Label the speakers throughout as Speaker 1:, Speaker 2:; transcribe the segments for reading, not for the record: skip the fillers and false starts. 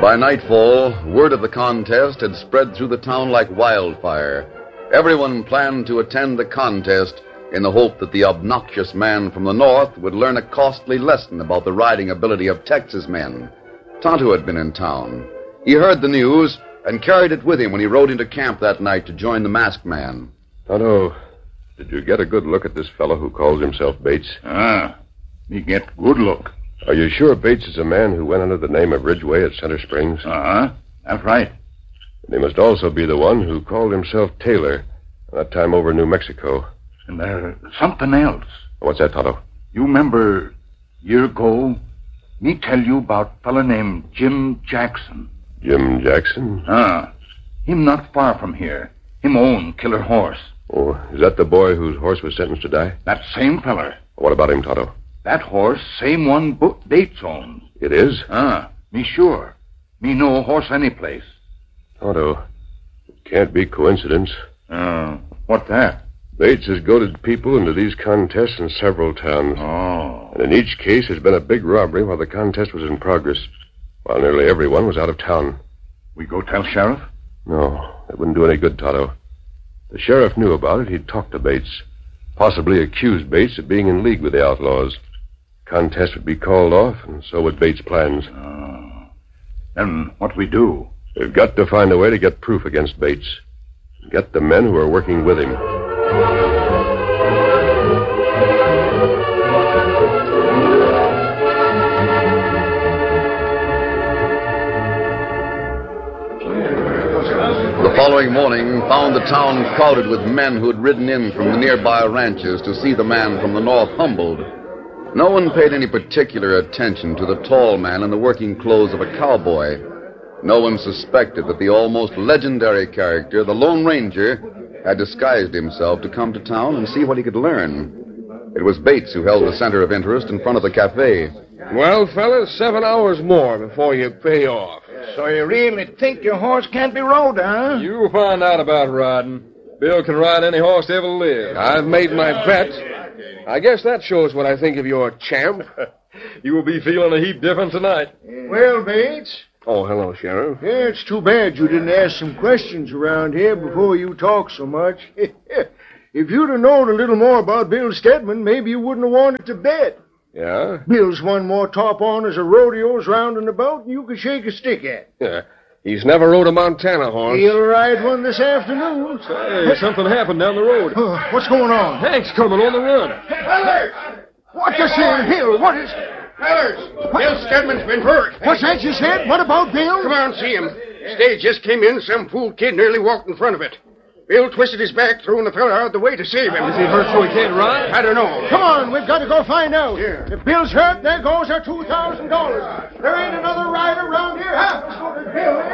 Speaker 1: By nightfall, word of the contest had spread through the town like wildfire. Everyone planned to attend the contest in the hope that the obnoxious man from the north would learn a costly lesson about the riding ability of Texas men. Tonto had been in town. He heard the news and carried it with him when he rode into camp that night to join the masked man.
Speaker 2: Tonto, did you get a good look at this fellow who calls himself Bates?
Speaker 3: Me get good look.
Speaker 2: Are you sure Bates is a man who went under the name of Ridgway at Center Springs?
Speaker 3: That's right.
Speaker 2: And he must also be the one who called himself Taylor that time over in New Mexico.
Speaker 3: And there's something else.
Speaker 2: What's that, Tonto?
Speaker 3: You remember year ago, me tell you about a fella named Jim Jackson.
Speaker 2: Jim Jackson?
Speaker 3: Him not far from here. Him own Killer Horse.
Speaker 2: Oh, is that the boy whose horse was sentenced to die?
Speaker 3: That same feller.
Speaker 2: What about him, Tonto?
Speaker 3: That horse, same one Bates owns.
Speaker 2: It is?
Speaker 3: Me sure. Me know a horse any place.
Speaker 2: Tonto, it can't be coincidence.
Speaker 3: What that?
Speaker 2: Bates has goaded people into these contests in several towns. And in each case, there's been a big robbery while the contest was in progress, while nearly everyone was out of town.
Speaker 3: We go tell Sheriff?
Speaker 2: No, that wouldn't do any good, Tonto. The sheriff knew about it. He'd talked to Bates, possibly accused Bates of being in league with the outlaws. Contest would be called off, and so would Bates' plans.
Speaker 3: Then what we do?
Speaker 2: We've got to find a way to get proof against Bates. Get the men who are working with him.
Speaker 1: The following morning found the town crowded with men who had ridden in from the nearby ranches to see the man from the north humbled. No one paid any particular attention to the tall man in the working clothes of a cowboy. No one suspected that the almost legendary character, the Lone Ranger, had disguised himself to come to town and see what he could learn. It was Bates who held the center of interest in front of the cafe.
Speaker 4: Well, fellas, 7 hours more before you pay off.
Speaker 5: So you really think your horse can't be rode, huh?
Speaker 4: You find out about riding. Bill can ride any horse that ever lived. I've made my bet. I guess that shows what I think of your champ. You will be feeling a heap different tonight.
Speaker 5: Well, Bates.
Speaker 4: Oh, hello, Sheriff.
Speaker 5: Yeah, it's too bad you didn't ask some questions around here before you talk so much. If you'd have known a little more about Bill Stedman, maybe you wouldn't have wanted to bet.
Speaker 4: Yeah?
Speaker 5: Bill's won more top-honors of rodeos round and about than you could shake a stick at.
Speaker 4: Yeah. He's never rode a Montana horse.
Speaker 5: He'll ride one this afternoon.
Speaker 4: Hey, something happened down the road.
Speaker 5: What's going on?
Speaker 4: Hank's coming on the run.
Speaker 5: Fellers! What you saying, Bill? What is...
Speaker 6: Fellers, Bill Stedman's been hurt.
Speaker 5: What's that you said? What about Bill?
Speaker 6: Come on, see him. Stage just came in. Some fool kid nearly walked in front of it. Bill twisted his back, throwing the fella out of the way to save him.
Speaker 4: Is he hurt so he can't ride?
Speaker 6: I don't know.
Speaker 5: Come on, we've got to go find out.
Speaker 6: Yeah.
Speaker 5: If Bill's hurt, there goes our $2,000. There ain't another rider around here half as good as Bill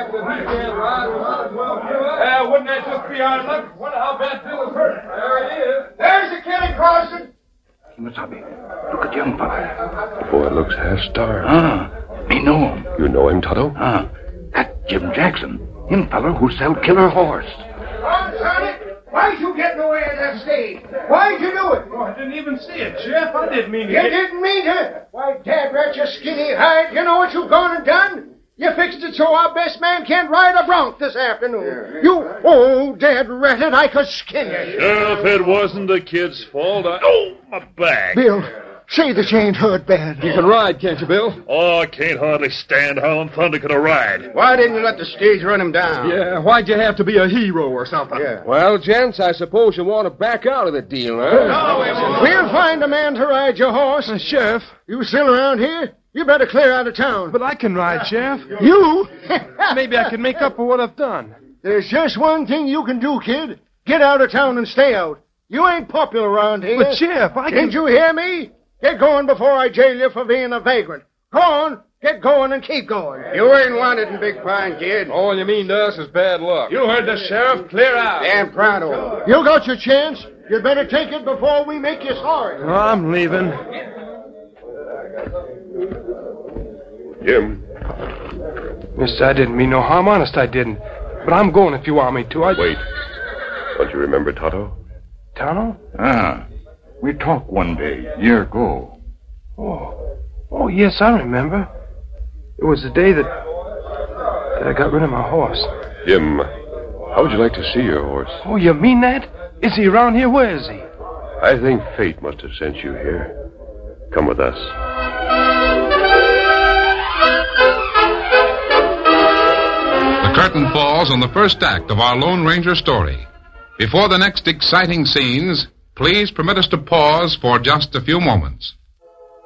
Speaker 5: is.
Speaker 4: Wouldn't that just be our luck? Wonder how bad Bill is hurt. There he is.
Speaker 5: There's the kid crossing.
Speaker 3: Kimasabi, look at young fella.
Speaker 2: Boy, looks half-starved.
Speaker 3: Me know him.
Speaker 2: You know him, Tonto?
Speaker 3: That Jim Jackson. Him fella who sell Killer Horse.
Speaker 5: Come, Sonny. Why'd you get in the way of that stage? Why'd you do it?
Speaker 4: Oh, I didn't even see it, Sheriff. I didn't mean to.
Speaker 5: You didn't mean to? Why, Dad, rat your skinny hide. You know what you've gone and done? You fixed it so our best man can't ride a bronc this afternoon. Oh, Dad, rat it, I could skin you.
Speaker 7: Sheriff, it wasn't the kid's fault. Oh, my back.
Speaker 5: Bill, say that you ain't hurt bad.
Speaker 4: You can ride, can't you, Bill?
Speaker 7: Oh, I can't hardly stand how in thunder could I ride.
Speaker 6: Why didn't you let the stage run him down?
Speaker 4: Yeah, why'd you have to be a hero or something?
Speaker 6: Yeah.
Speaker 4: Well, gents, I suppose you want to back out of the deal, huh?
Speaker 5: We'll find a man to ride your horse.
Speaker 4: Sheriff.
Speaker 5: You still around here? You better clear out of town.
Speaker 4: But I can ride, Sheriff.
Speaker 5: You?
Speaker 4: Maybe I can make up for what I've done.
Speaker 5: There's just one thing you can do, kid. Get out of town and stay out. You ain't popular around here.
Speaker 4: But, Sheriff, I can...
Speaker 5: Didn't you hear me? Get going before I jail you for being a vagrant. Go on. Get going and keep going.
Speaker 6: You ain't wanted in Big Pine, kid.
Speaker 4: All you mean to us is bad luck. You heard the sheriff. Clear out.
Speaker 6: Damn pronto.
Speaker 5: You got your chance. You'd better take it before we make you sorry.
Speaker 4: Well, I'm leaving.
Speaker 2: Jim.
Speaker 4: Mister, I didn't mean no harm. Honest, I didn't. But I'm going if you want me to.
Speaker 2: Wait. Don't you remember Tonto?
Speaker 4: Tonto?
Speaker 3: We talked one day, year ago.
Speaker 4: Oh, yes, I remember. It was the day that
Speaker 8: I got rid of my horse.
Speaker 2: Jim, how would you like to see your horse?
Speaker 8: Oh, you mean that? Is he around here? Where is he?
Speaker 2: I think fate must have sent you here. Come with us.
Speaker 9: The curtain falls on the first act of our Lone Ranger story. Before the next exciting scenes, please permit us to pause for just a few moments.